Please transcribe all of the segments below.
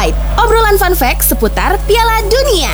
Fight, obrolan fun fact seputar Piala Dunia.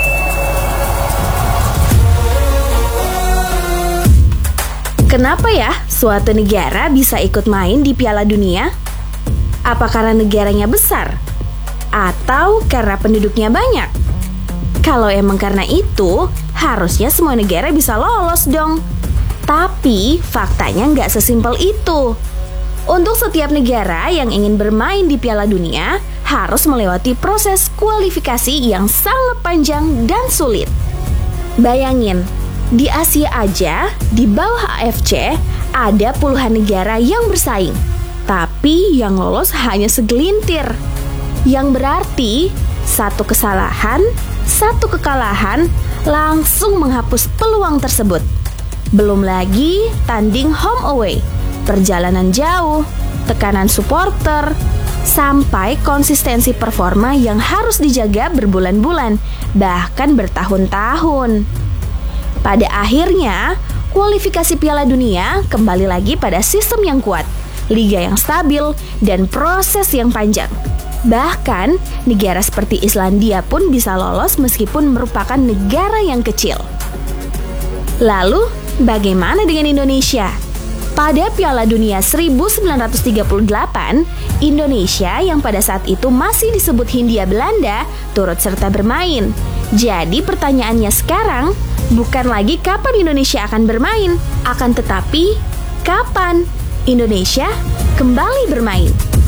Kenapa ya suatu negara bisa ikut main di Piala Dunia? Apa karena negaranya besar? Atau karena penduduknya banyak? Kalau emang karena itu, harusnya semua negara bisa lolos dong. Tapi faktanya nggak sesimpel itu. Untuk setiap negara yang ingin bermain di Piala Dunia, harus melewati proses kualifikasi yang sangat panjang dan sulit. Bayangin, di Asia aja, di bawah AFC, ada puluhan negara yang bersaing. Tapi yang lolos hanya segelintir. Yang berarti, satu kesalahan, satu kekalahan, langsung menghapus peluang tersebut. Belum lagi tanding home away, perjalanan jauh, tekanan supporter, sampai konsistensi performa yang harus dijaga berbulan-bulan, bahkan bertahun-tahun. Pada akhirnya, kualifikasi Piala Dunia kembali lagi pada sistem yang kuat, liga yang stabil, dan proses yang panjang. Bahkan, negara seperti Islandia pun bisa lolos meskipun merupakan negara yang kecil. Lalu, bagaimana dengan Indonesia? Pada Piala Dunia 1938, Indonesia yang pada saat itu masih disebut Hindia Belanda turut serta bermain. Jadi pertanyaannya sekarang, bukan lagi kapan Indonesia akan bermain, akan tetapi kapan Indonesia kembali bermain.